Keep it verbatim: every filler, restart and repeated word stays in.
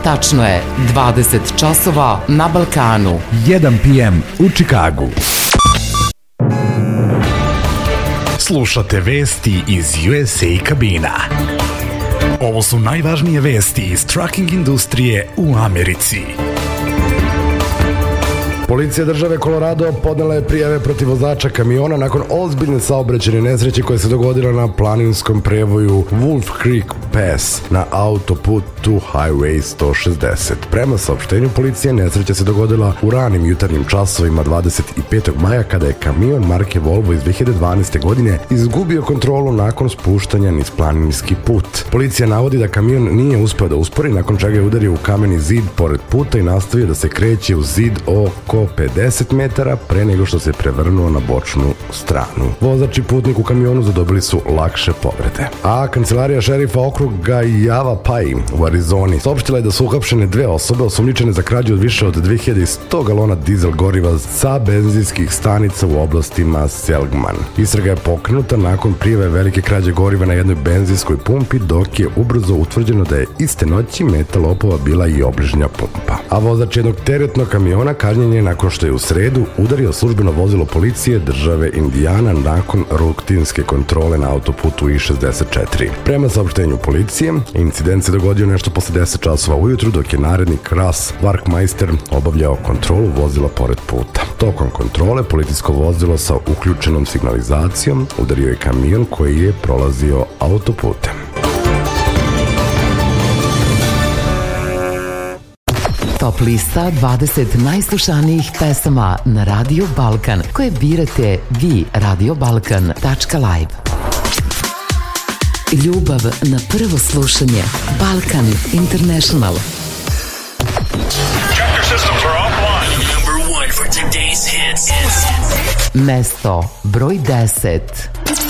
Tačno je dvadeset časova na Balkanu. jedan pe em u Čikagu. Slušate vesti iz U S A kabina. Ovo su najvažnije vesti iz trucking industrije u Americi. Policija države Colorado podnela je prijave protiv vozača kamiona nakon ozbiljne saobraćajne nesreće koja se dogodila na planinskom prevoju Wolf Creek Pass na autoputu Highway sto šezdeset. Prema saopštenju policije, nesreća se dogodila u ranim jutarnjim časovima dvadeset petog maja kada je kamion marke Volvo iz dve hiljade dvanaeste. godine izgubio kontrolu nakon spuštanja niz planinski put. Policija navodi da kamion nije uspeo da uspori, nakon čega je udario u kameni zid pored puta i nastavio da se kreće u zid oko pedeset metara pre nego što se prevrnuo na bočnu stranu. Vozač i putnik u kamionu zadobili su lakše povrede. A kancelarija šerifa okruga Yavapai u Arizoni saopštila je da su uhapšene dve osobe osumnjičene za krađu od više od dve hiljade sto galona dizel goriva sa benzinskih stanica u oblastima Seligman. Istraga je pokrenuta nakon prijave velike krađe goriva na jednoj benzinskoj pumpi, dok je ubrzo utvrđeno da je iste noći meta lopova bila i obližnja pumpa. A vozač jednog teretnog kamiona kažnjen je nakon što je u sredu udario službeno vozilo policije države Indijana nakon rutinske kontrole na autoputu I šezdeset četiri. Prema saopštenju policije, incident se dogodio nešto posle deset časova ujutru, dok je narednik Russ Warkmeister obavljao kontrolu vozila pored puta. Tokom kontrole, policijsko vozilo sa uključenom signalizacijom udario je kamion koji je prolazio autoputem. Top lista dvadeset najslušanijih pesama na Radio Balkan koje birate vi, radio balkan tačka live. Ljubav na prvo slušanje. Balkan International. Chapter systems are offline. Number one for today's hits. Mesto broj deset.